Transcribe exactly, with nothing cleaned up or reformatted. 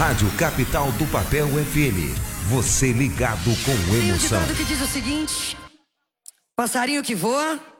Rádio Capital do Papel F M. Você ligado com emoção. Tem um ditado que diz o seguinte: passarinho que voa